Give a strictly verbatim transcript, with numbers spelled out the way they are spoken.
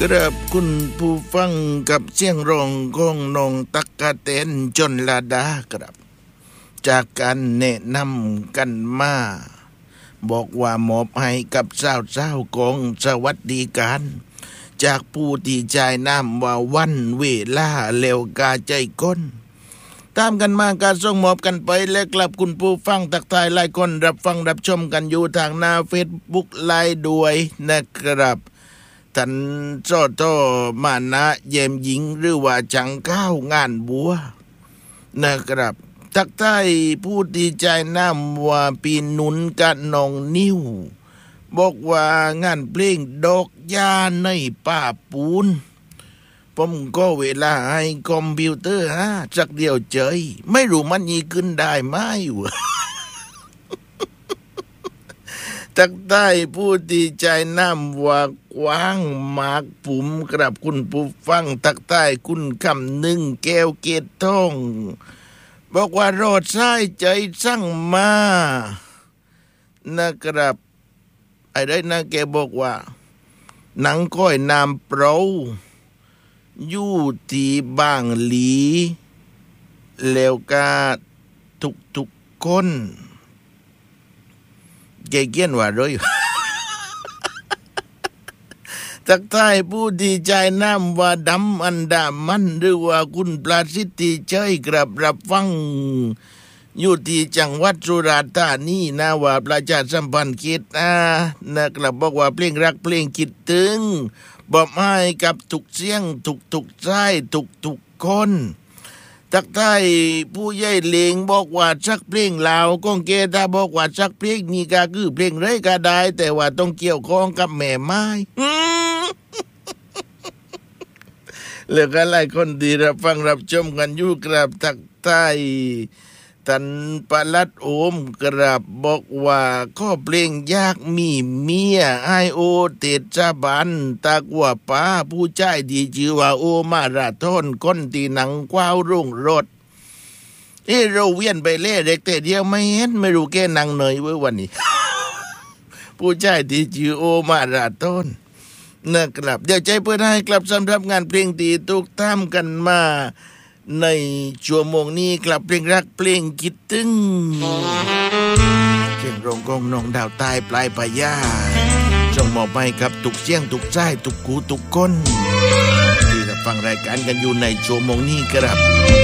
ครับคุณผู้ฟังกับเสียงร้องของน้องตั๊กแตนจนลาดาครับจากการแนะนำกันมาบอกว่ามอบให้กับสาวสาวกองสวัสดิการจากผู้ที่ใจน้ำว่าวันเวลาเร็วกาใจก้นตามกันมาการส่งมอบกันไปและกลับคุณผู้ฟังตักทายหลายคนรับฟังรับชมกันอยู่ทางหน้าเฟซบุ๊กไลน์ด้วยนะครับท่านโจโตมานะเยี่ยมหญิงหรือว่าจังก้าวงานบัวนะครับทักทายผู้ดีใจน้ำว่าปีนุนกันนองนิ้วบอกว่างานเพลงดอกยาในป่าปูนผมก็เวลาให้คอมพิวเตอร์ฮะสักเดียวเจยไม่รู้มันยีขึ้นได้ไหมวะ ทักทายผู้ดีใจน้ำว่ากว้างมากปุ่มกราบคุณผู้ฟังทักทายคุณคำหนึ่งแก้วเกตทองบอกว่ารอดซ้ายใจสั่งมานะครับไอ้ได้นะแกบอกว่าหนังก้อยน้ำเปล่าอยู่ที่บางหลีแล้วก็ทุกทุกคนแกเขียนว่าเลย ทักทายผู้ดีใจน้ำว่าดำอันดามันหรือว่าคุณปราสิทธิเชยกรับรับฟังอยู่ที่จังหวัดสุราษฎร์ธานีนะว่าประชาสัมพันธ์คิดนะนะครับบอกว่าเพลงรักเพลงคิดถึงบอกให้กับทุกเสียงทุกทุกใจทุกทุกคนทักทายผู้ใหญ่เลงบอกว่าสักเพลงลาวก้องเกตาบอกว่าสักเพลงนี้ก็คือเพลงไรก็ได้แต่ว่าต้องเกี่ยวข้องกับแม่ไม้เหลือกันหลายคนดีรับฟังรับชมกันอยู่กราบทักทายท่านปลัดโอมกราบบอกว่าข้อเพลงยากมีเมียไอโอเตจบันตากว่าป้าผู้ใจดีชื่อว่าโอมาราธอนก้นตีหนังกว้าวรุ่งรถเอ้เราเวียนไปเล่เด็กแต่เดียวไม่เห็นไม่รู้แกนังเนยเว้ยวันนี้ ผู้ใจดีชื่อโอมาราธอนนะครับเดี๋ยวใจเพื่อนให้กลับสำหรับงานเพลงดีทุกท่ามกันมาในชั่วโมงนี้กลับเพลงรักเพลงคิดถึงเสียงร้องของน้องดาวใต้ปลายพญาส่งมอบให้กับทุกเสียงทุกใจทุกกูทุกคนที่รับฟังรายการกันอยู่ในชั่วโมงนี้ครับ